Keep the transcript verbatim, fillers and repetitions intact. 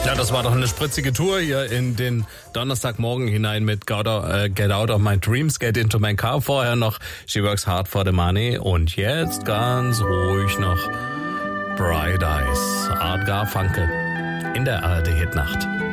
Ja, das war doch eine spritzige Tour hier in den Donnerstagmorgen hinein mit Get Out, äh, Get Out of My Dreams, Get Into My Car. Vorher noch She Works Hard for the Money. Und jetzt ganz ruhig noch Bright Eyes, Art Garfunkel in der A R D-Hitnacht.